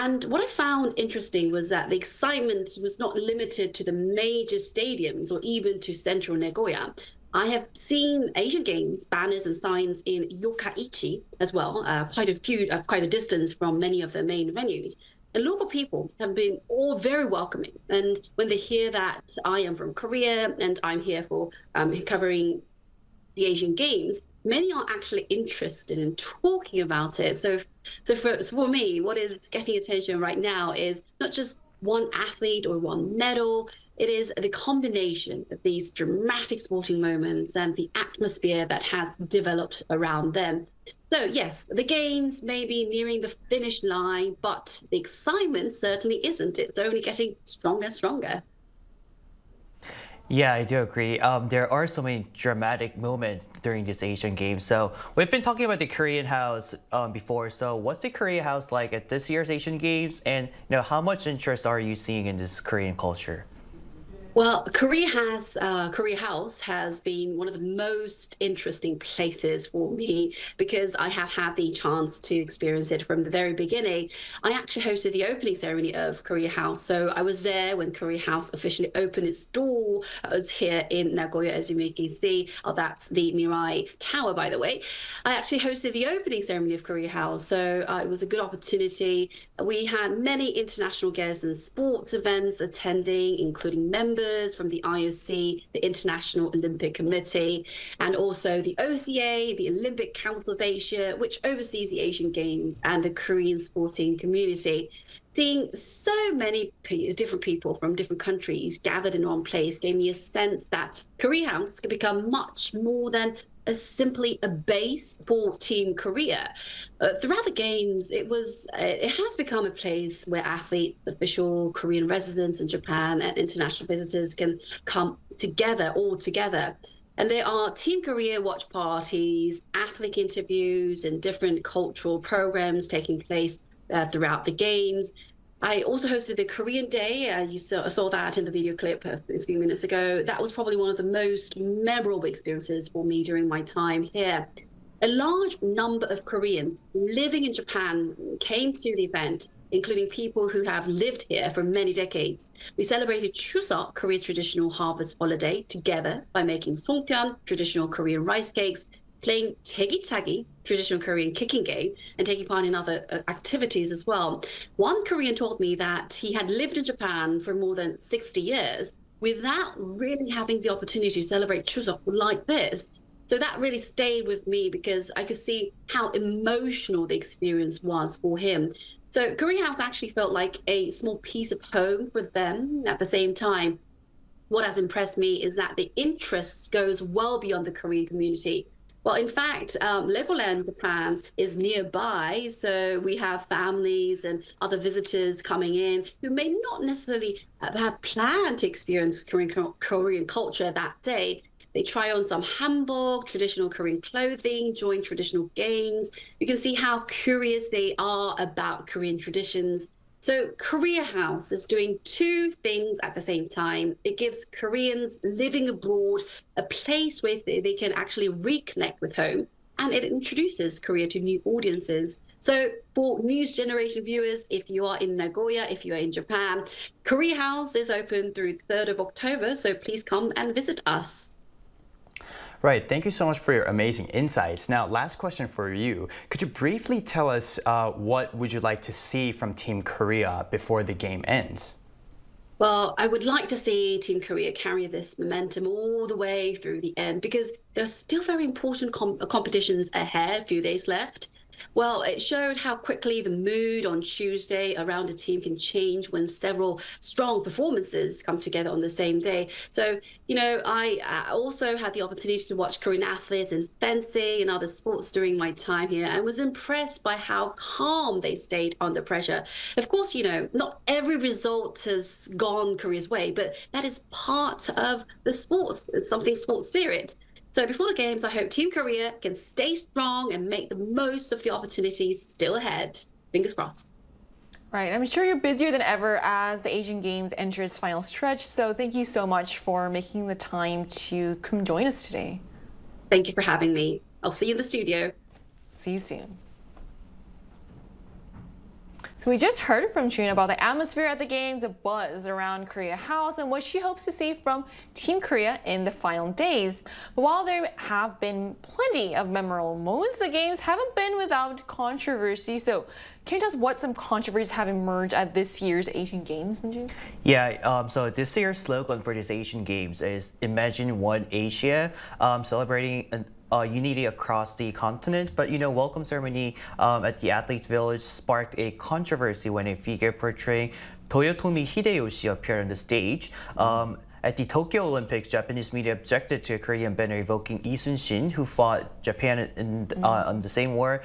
And what I found interesting was that the excitement was not limited to the major stadiums or even to central Nagoya. I have seen Asian Games banners and signs in Yokkaichi as well, quite a distance from many of the main venues. And local people have been all very welcoming. And when they hear that I am from Korea and I'm here for covering the Asian Games, many are actually interested in talking about it. So for me, what is getting attention right now is not just one athlete or one medal. It is the combination of these dramatic sporting moments and the atmosphere that has developed around them. So yes, the games may be nearing the finish line, but the excitement certainly isn't. It's only getting stronger and stronger. Yeah, I do agree. There are so many dramatic moments during this Asian Games. So we've been talking about the Korean House before. So what's the Korea House like at this year's Asian Games? And how much interest are you seeing in this Korean culture? Well, Korea House has been one of the most interesting places for me because I have had the chance to experience it from the very beginning. I actually hosted the opening ceremony of Korea House, so I was there when Korea House officially opened its door. I was here in Nagoya, as you may can see. Oh, that's the Mirai Tower, by the way. I actually hosted the opening ceremony of Korea House, so it was a good opportunity. We had many international guests and sports events attending, including members from the IOC, the International Olympic Committee, and also the OCA, the Olympic Council of Asia, which oversees the Asian Games and the Korean sporting community. Seeing so many different people from different countries gathered in one place gave me a sense that Korea House could become much more than simply a base for Team Korea. Throughout the games, it has become a place where athletes, official Korean residents in Japan, and international visitors can come together, all together. And there are Team Korea watch parties, athlete interviews, and different cultural programs taking place throughout the games. I also hosted the Korean Day. You saw that in the video clip a few minutes ago. That was probably one of the most memorable experiences for me during my time here. A large number of Koreans living in Japan came to the event, including people who have lived here for many decades. We celebrated Chuseok, Korea's traditional harvest holiday, together by making songpyeon, traditional Korean rice cakes, playing tegi-tagi, traditional Korean kicking game, and taking part in other activities as well. One Korean told me that he had lived in Japan for more than 60 years without really having the opportunity to celebrate Chuseok like this. So that really stayed with me because I could see how emotional the experience was for him. So Korea House actually felt like a small piece of home for them. At the same time, what has impressed me is that the interest goes well beyond the Korean community. Well, in fact, Legoland Japan is nearby, so we have families and other visitors coming in who may not necessarily have planned to experience Korean culture that day. They try on some hanbok, traditional Korean clothing, join traditional games. You can see how curious they are about Korean traditions. So Korea House is doing two things at the same time. It gives Koreans living abroad a place where they can actually reconnect with home, and it introduces Korea to new audiences. So for news generation viewers, if you are in Nagoya, if you are in Japan, Korea House is open through 3rd of October, so please come and visit us. Right. Thank you so much for your amazing insights. Now, last question for you. Could you briefly tell us what would you like to see from Team Korea before the game ends? Well, I would like to see Team Korea carry this momentum all the way through the end because there's still very important competitions ahead, a few days left. Well, it showed how quickly the mood on Tuesday around a team can change when several strong performances come together on the same day. So, I also had the opportunity to watch Korean athletes in fencing and other sports during my time here and was impressed by how calm they stayed under pressure. Of course, not every result has gone Korea's way, but that is part of the sports, it's something sports spirit. So before the games, I hope Team Korea can stay strong and make the most of the opportunities still ahead. Fingers crossed. Right, I'm sure you're busier than ever as the Asian Games enters final stretch. So thank you so much for making the time to come join us today. Thank you for having me. I'll see you in the studio. See you soon. So we just heard from June about the atmosphere at the games, the buzz around Korea House, and what she hopes to see from Team Korea in the final days. But while there have been plenty of memorable moments, the games haven't been without controversy. So can you tell us what some controversies have emerged at this year's Asian Games, Minju? Yeah, so this year's slogan for this Asian Games is Imagine One Asia, celebrating unity across the continent. But welcome ceremony at the Athletes Village sparked a controversy when a figure portraying Toyotomi Hideyoshi appeared on the stage. At the Tokyo Olympics, Japanese media objected to a Korean banner evoking Lee Sun-shin, who fought Japan on the same war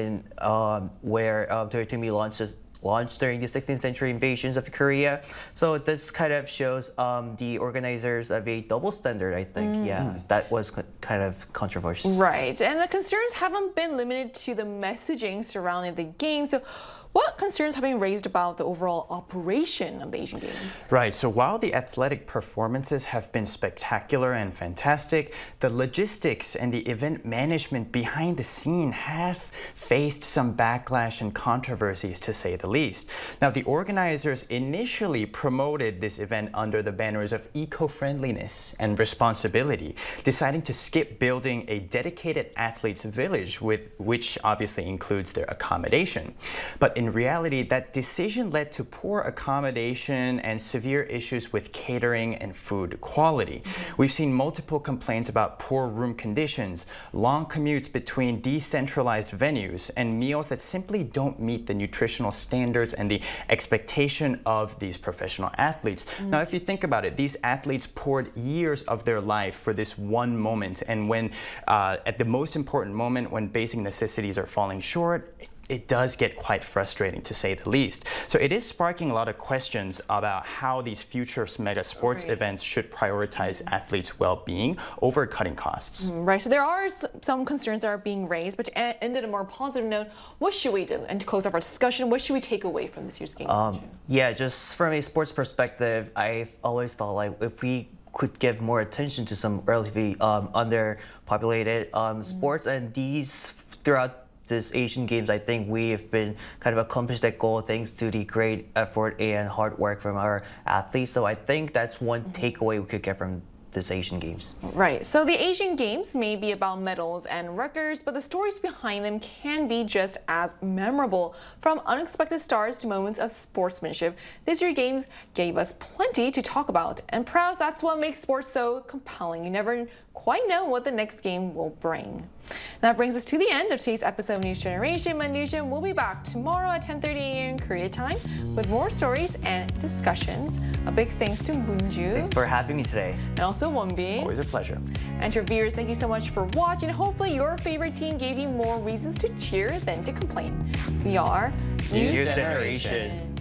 where Toyotomi launched during the 16th century invasions of Korea. So this kind of shows the organizers of a double standard, I think. Yeah, that was kind of controversial. Right, and the concerns haven't been limited to the messaging surrounding the game. So what concerns have been raised about the overall operation of the Asian Games? Right, so while the athletic performances have been spectacular and fantastic, the logistics and the event management behind the scene have faced some backlash and controversies, to say the least. Now, the organizers initially promoted this event under the banners of eco-friendliness and responsibility, deciding to skip building a dedicated athletes village, which obviously includes their accommodation. But in reality, that decision led to poor accommodation and severe issues with catering and food quality. We've seen multiple complaints about poor room conditions, long commutes between decentralized venues, and meals that simply don't meet the nutritional standards and the expectation of these professional athletes. Now, if you think about it, these athletes poured years of their life for this one moment, and when at the most important moment, when basic necessities are falling short, it does get quite frustrating, to say the least. So it is sparking a lot of questions about how these future mega sports events should prioritize athletes' well-being over cutting costs. Right, so there are some concerns that are being raised, but to end on a more positive note, what should we do? And to close off our discussion, what should we take away from this year's games? Yeah, just from a sports perspective, I've always thought like if we could give more attention to some relatively underpopulated sports, and these throughout this Asian Games, I think we have been kind of accomplished that goal thanks to the great effort and hard work from our athletes. So I think that's one takeaway we could get from this Asian Games. Right, so the Asian Games may be about medals and records, but the stories behind them can be just as memorable. From unexpected stars to moments of sportsmanship, this year's Games gave us plenty to talk about. And perhaps that's what makes sports so compelling. You never quite know what the next game will bring. That brings us to the end of today's episode of News Generation. Mandujan will be back tomorrow at 10:30 a.m. Korea time with more stories and discussions. A big thanks to Moonju. Thanks for having me today. And also Wonbin. Always a pleasure. And to our viewers, thank you so much for watching. Hopefully your favorite team gave you more reasons to cheer than to complain. We are News Generation.